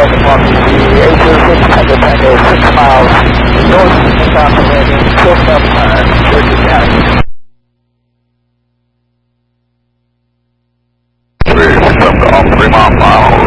welcome on the 806 Tango Tango, 6 miles north of South Landing, close up, Jersey County. 3 mile.